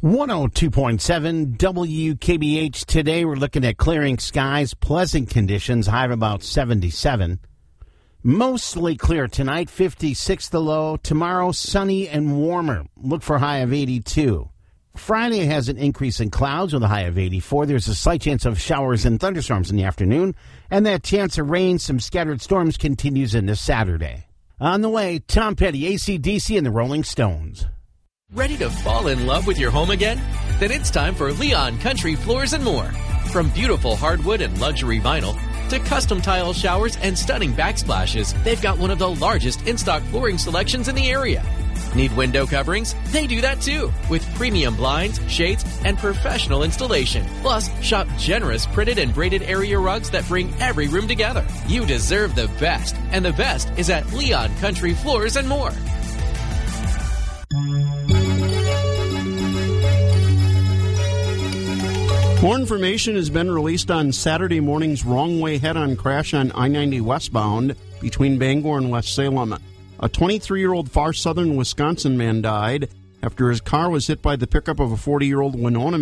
102.7 WKBH. Today we're looking at clearing skies, pleasant conditions, high of about 77. Mostly clear tonight, 56 the low. Tomorrow, sunny and warmer. Look for a high of 82. Friday has an increase in clouds with a high of 84. There's a slight chance of showers and thunderstorms in the afternoon, and that chance of rain, some scattered storms, continues into Saturday. On the way, Tom Petty, AC/DC, and the Rolling Stones. Ready to fall in love with your home again? Then it's time for Leon Country Floors and More. From beautiful hardwood and luxury vinyl to custom tile showers and stunning backsplashes, they've got one of the largest in-stock flooring selections in the area. Need window coverings? They do that too, with premium blinds, shades, and professional installation. Plus, shop generous printed and braided area rugs that bring every room together. You deserve the best, and the best is at Leon Country Floors and More. More information has been released on Saturday morning's wrong-way head-on crash on I-90 westbound between Bangor and West Salem. A 23-year-old far southern Wisconsin man died after his car was hit by the pickup of a 40-year-old Winona